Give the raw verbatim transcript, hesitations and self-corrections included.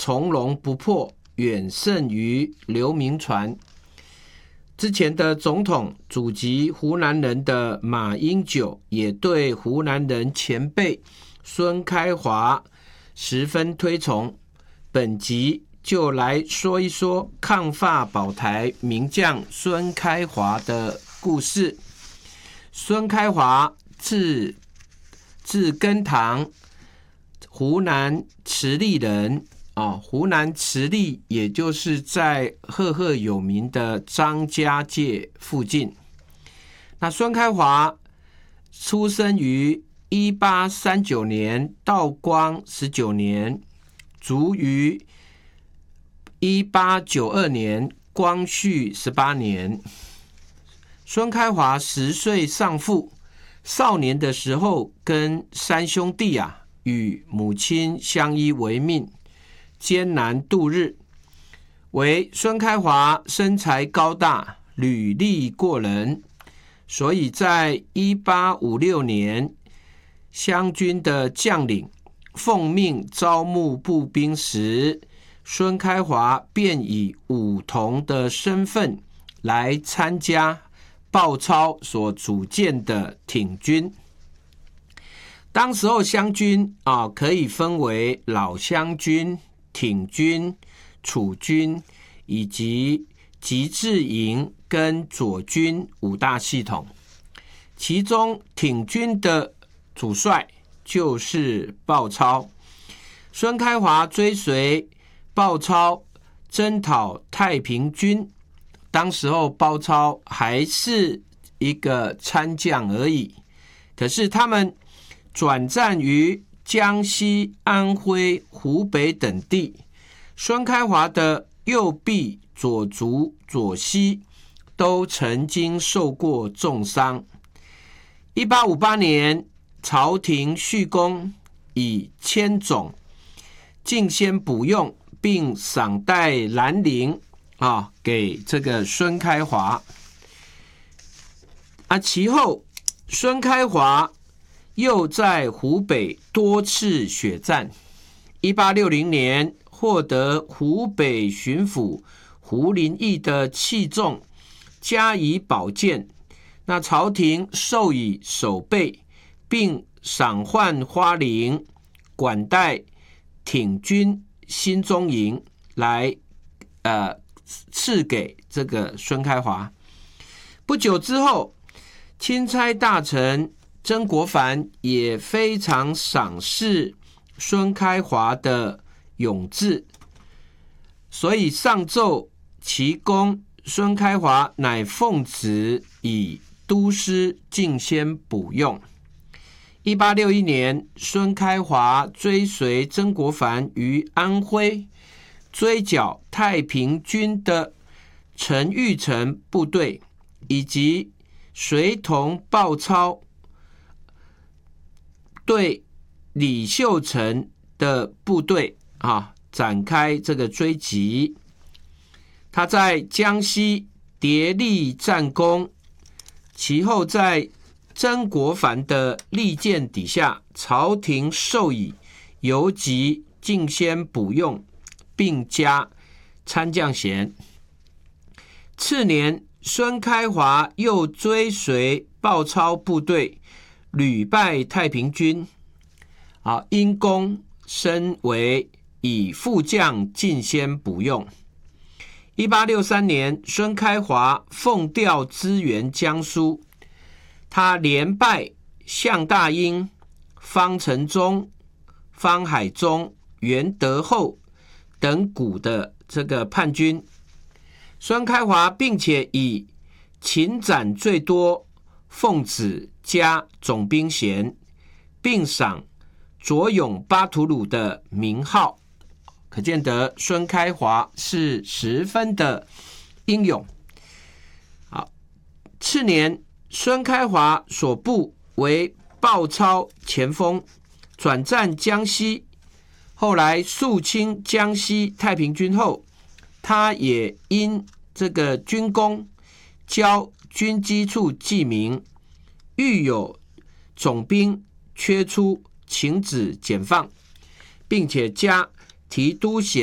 从容不迫，远胜于刘铭传。之前的总统祖籍湖南人的马英九也对湖南人前辈孙开华十分推崇。本集就来说一说抗法保台名将孙开华的故事。孙开华字字根堂，湖南慈利人。哦，湖南慈利也就是在赫赫有名的张家界附近。那孙开华出生于一八三九年道光十九年，卒于一八九二年光绪十八年。孙开华十岁丧父，少年的时候跟三兄弟啊与母亲相依为命，艰难度日。为孙开华身材高大，履历过人，所以在一八五六年湘军的将领奉命招募步兵时，孙开华便以武童的身份来参加鲍超所组建的挺军。当时候湘军啊，可以分为老湘军、挺军、楚军以及吉志营跟左军五大系统，其中挺军的主帅就是鲍超。孙开华追随鲍超征讨太平军，当时候鲍超还是一个参将而已，可是他们转战于江西、安徽、湖北等地，孙开华的右臂、左足、左膝都曾经受过重伤。一八五八年，朝廷叙功，以千种进先补用，并赏戴兰陵啊给这个孙开华。啊，其后孙开华又在湖北多次血战。一八六零年获得湖北巡抚胡林翼的器重，加以保荐。那朝廷授以守备，并赏换花翎，管带挺军新中营来呃赐给这个孙开华。不久之后，钦差大臣曾国藩也非常赏识孙开华的勇志，所以上奏其功，孙开华乃奉旨以都司进先补用。一八六一年，孙开华追随曾国藩于安徽，追剿太平军的陈玉成部队，以及随同鲍超对李秀成的部队啊展开这个追击。他在江西叠立战功，其后在曾国藩的力荐底下，朝廷授以游击进先补用，并加参将衔。次年，孙开华又追随鲍超部队，屡败太平军，啊，因功升为以副将进先补用。一八六三年，孙开华奉调支援江苏，他连败项大英、方承宗、方海忠、袁德厚等股的这个叛军。孙开华并且以擒斩最多，奉旨加总兵衔，并赏左勇巴图鲁的名号，可见得孙开华是十分的英勇。好，次年，孙开华所部为鲍超前锋，转战江西，后来肃清江西太平军后，他也因这个军功交军机处记名，遇有总兵缺出，请旨减放，并且加提督衔